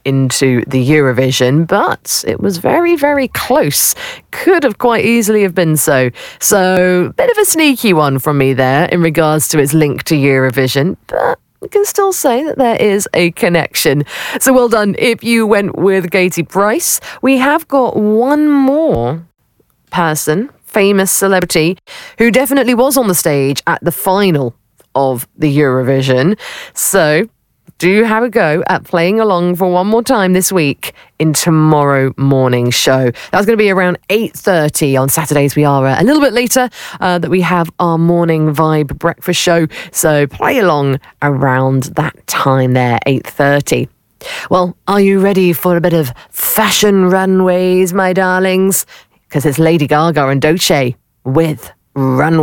into the Eurovision, but it was very, very close. Could have quite easily have been so. So, bit of a sneaky one from me there in regards to its link to Eurovision, but we can still say that there is a connection. So well done if you went with Katie Price. We have got one more person, famous celebrity, who definitely was on the stage at the final of the Eurovision. So do have a go at playing along for one more time this week in tomorrow morning's show. That's going to be around 8:30 on Saturdays. We are a little bit later that we have our morning vibe breakfast show. So play along around that time there, 8:30. Well, are you ready for a bit of fashion runways, my darlings? Because it's Lady Gaga and Doechii with Runway.